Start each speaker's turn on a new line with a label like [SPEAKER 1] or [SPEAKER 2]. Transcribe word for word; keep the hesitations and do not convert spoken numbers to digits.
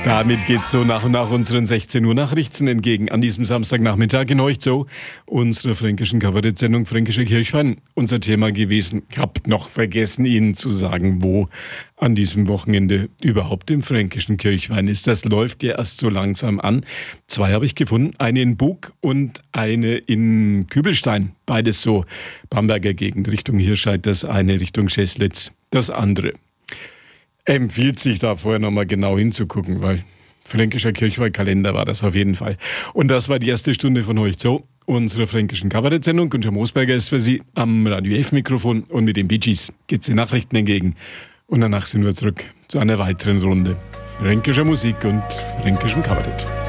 [SPEAKER 1] Damit geht so nach und nach unseren sechzehn Uhr Nachrichten entgegen. An diesem Samstagnachmittag in euch so unsere fränkischen Kabarett-Sendung Fränkische Kirchwein. Unser Thema gewesen. Ich hab noch vergessen, Ihnen zu sagen, wo an diesem Wochenende überhaupt im fränkischen Kirchwein ist. Das läuft ja erst so langsam an. Zwei habe ich gefunden. Eine in Bug und eine in Kübelstein. Beides so Bamberger Gegend, Richtung Hirscheid. Das eine Richtung Scheslitz, das andere. Empfiehlt sich da vorher nochmal genau hinzugucken, weil fränkischer Kirchweihkalender war das auf jeden Fall. Und das war die erste Stunde von heute so, unserer fränkischen Kabarett-Sendung. Günter Moosberger ist für Sie am Radio F-Mikrofon und mit den Bee Gees geht's den Nachrichten entgegen. Und danach sind wir zurück zu einer weiteren Runde fränkischer Musik und fränkischem Kabarett.